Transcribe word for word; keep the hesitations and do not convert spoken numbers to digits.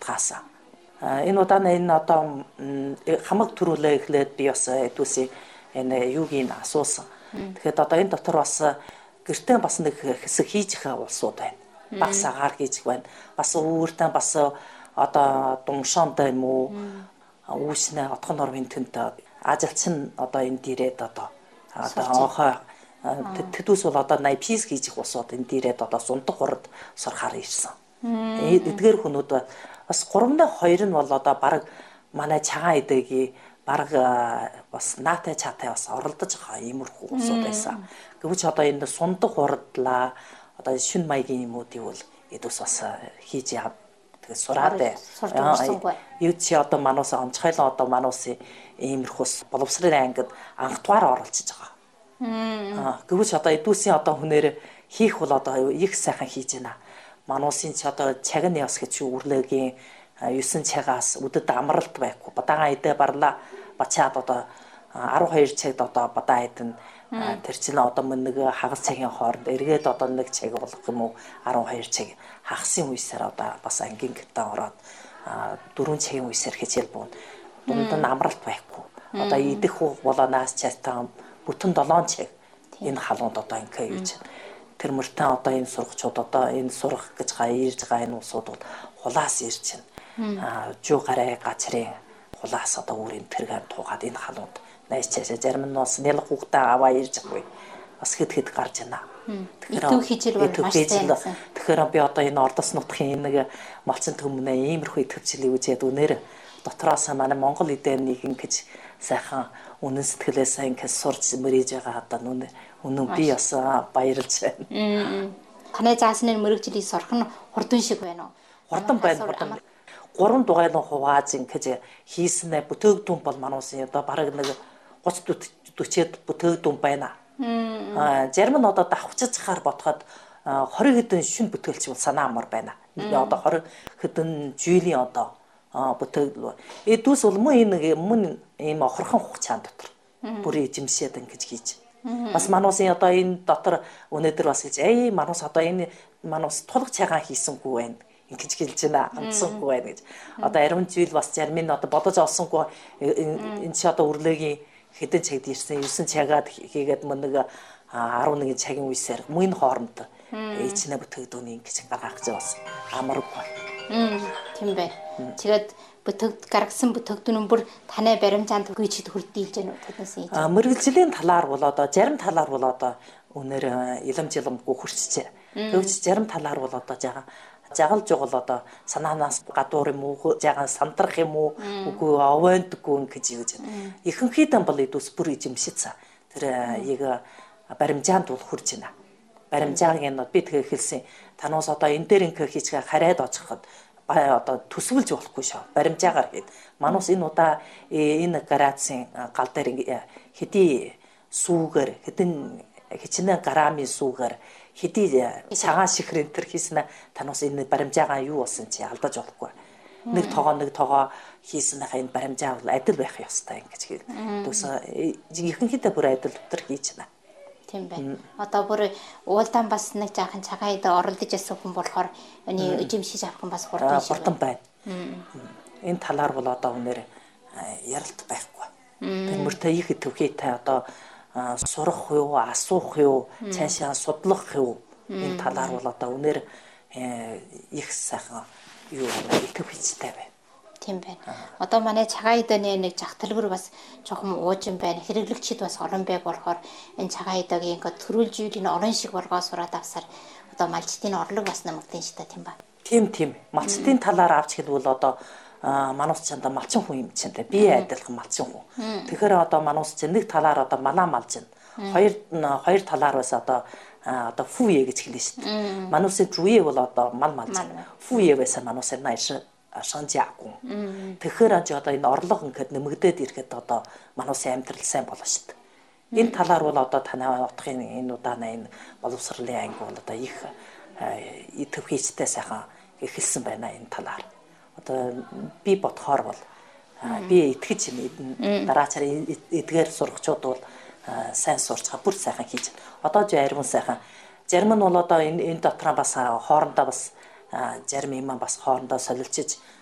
шалтгаасан. Энэ удааны энэ одоо хамаг төрүүлээ эхлээд би бас эдүүсийн энэ юугийн асуусан. Тэгэхээр одоо энэ дотор бас гэртээ бас нэг хэсэг хийж их улсууд байна. Багс агаар хийж байна. Бас өөртөө бас одоо думшоонтой юм уу? Үүснэ отхон нормын төнт ажилчин одоо энэ дээрээд одоо одоо оохоо тэдүүс бол одоо найпис хийж их улсууд энэ дээрээд одоо сундаг хурд сурахаар ирсэн. Эдгээр хүмүүд бас гурван хоёр нь бол одоо баг манай цагаан эдэгийн баг бас наатай чатай бас оролдож байгаа иймэрхүү улсууд байсан. Гэвч одоо энэ сундаг хурдлаа одоо шүн маягийн юмуудыг бол эдүүс бас хийж яа тэгээд сураад бай. Юу чи одоо манус онцгойлон одоо манусын иймэрхүүс боловсролын ангид анх дугаар оролцож байгаа. Аа гэвч одоо эдүүсийн одоо хүнээр хийх бол одоо их сайхан хийж байна. Манусын ч одоо цаг нь яс гэж үрлэгийн юусэн цагаас үдэд амралт байхгүй. Бадагаан эдэ барлаа бачаад одоо арван хоёр цагт одоо бадаа эдэн тэр чинь одоо нэг хагас цагийн хооронд эргээд одоо нэг цаг болох юм уу арван хоёр цаг хагасын үеисээр одоо бас ангийн гитан ороод дөрвөн цагийн үеисээр хичээл буун дунд нь амралт байхгүй. Одоо идэх уу болоонаас чатан бүтэн долоон цаг энэ халуунд одоо ингээ юу ч тэр мөртөө одоо энэ сургачууд одоо энэ сурах гэж га ирж байгаа энэ улсууд бол хулаас ирж байна. Аа жуу гараа гацрын хулаас одоо өөрийн тэргээр туугаад энэ халуунд найс чашаа зарим нь бас нялх хүүхдээ аваа ирж байгаа. Бас хэд хэд гарч байна. Тэгэхээр хичээл бол маш сайн. Тэгэхээр би одоо энэ ордос нутгийн нэг малчин төмнөө иймэрхүү идэвхжлийг үзээд үнээр дотроос манай Монгол эдэнийг ингэж сайхан үнэн сэтгэлээс ингэж сурч мөрийж байгаа одоо нүн үнэн би бас баярлж байна. Таны заасны мөрөгжлийг сурах нь хурдан шиг байна уу? Хурдан байна, хурдан. Гурван дугайлан хувааж ингэж хийснэ бүтээгдэхүүн бол мануусын одоо бараг нэг гуцд төчөөд бүтээгдэхүүн байна. Аа зарим нь одоо давхцажхаар ботход хориг хэдэн шүн бүтээлч бол санаа амар байна. Одоо хориг хэдэн жилийн одоо бүтээгдэхүүн. Эдүүс бол мөн энэ мөн ийм охорхон хугацаанд дотор бүрий эзэмшээд ингэж хийж. Бас мануусын одоо энэ дотор өнөөдөр бас гэж эй манус одоо энэ манус тулг цагаан хийсэнгүй байна. Ингэж гэлж байна андсангүй байна гэж. Одоо ариун жил бас зарим нь одоо бодож олсонгүй энэ ч одоо үрлэгийн хэдэн цагт ирсэн ерсэн цагаад хийгээд мөн нэг арван нэгэн цагийн үеэр мөн хооронд ээжнээ бүтээгдэхүүн ингэж гаргах гэж бас амаргүй. Тийм бай. Тэгээд бүтээгд гаргасан бүтээгдэхүүн бүр таны баримжаанд гүйчид хүрдийлж байна уу тэднээс ийж. А мэрэгжлийн талаар бол одоо зарим талаар бол одоо өнөр илэм жилэмгүй хүрчжээ. Тэгвч зарим талаар бол одоо жаахан жагал жугал одоо санаанаас гадуур юм уу жаахан сандрах юм уу үгүй овондгүй ингэж юуж байна. Ихэнхийдэн бол эдүүс бүр эзэмшицсэн. Тэр яг баримжаанд бол хүрж байна. Баримжааг нь би тэгээ хэлсэн. Танаас одоо энэ дээр ингээ хийчгээ хараад очиход одоо төсвөлж болохгүй шээ. Баримжаагаар хэд. Манус энэ удаа энэ градусын гал дээр хэдий сүүгээр хэдэн хичнээн граммын сүүгээр хэдий цагаан шихрэн тэр хийснэ танаас энэ баримжаагаа юу болсон чи алдаж болохгүй. Нэг тоогоо нэг тоогоо хийснэхаа энэ баримжаа бол адил байх ёстой ингэж гээд. Тэгсэн ихэнхдээ бүр адил дотор хийж байна. Тийм байна. Одоо бүр уулдаан бас нэг жаахан цагаан идэ оролдож ясан хүн болохоор энэ эзэмшиж авах нь бас хурдан шиг байна. Энэ талаар бол одоо үнээр яралт байхгүй. Тэр мөртөө их төвхийтэй одоо сурах юу, асуух юу, цаашаа судлах юу энэ талаар бол одоо үнээр их сайхан юу төвхийтэй байна. Тийм байна. Одоо манай цагаан идэний нэг жагталбар бас жоохон уужин байна. Хэрэглэгчид бас орон байг болохоор энэ цагаан идэгийн ингээд төрүүлж үеийн орон шиг боргоо сураад авсаар одоо малчтын орлого бас нэмэгдэн шээ тийм ба. Тийм тийм. Малчтын талаар авч хэлбэл одоо манус чанда малчин хүн юм чинь би адилхан малчин хүн. Тэгэхээр одоо манус чинь нэг талаар одоо малаа малж байна. Хоёр хоёр талаар бас одоо одоо фүе гэж хэлнэ шүү дээ. Манусын жуе бол одоо мал малж байна. Фүе байсан манусын нааш шанжаагүй. Тэгэхээр одоо энэ орлого ингээд нэмэгдээд ирэхэд одоо манусын амьдрал сайн болно шүү дээ. Энэ талаар бол одоо танай утгын энэ удаана энэ боловсролын анги бол одоо их төвхийчтэй сайхан эхэлсэн байна энэ талаар. Одоо би бодохоор бол би итгэж байна. Дараачаар эдгээр сургачууд бол сайн сурчгаа бүр сайхан хийж байна. Одоо ч ариун сайхан. Зарим нь бол одоо энэ энэ дотроо бас хоорондоо бас зарим юм бас хоорондоо солилцож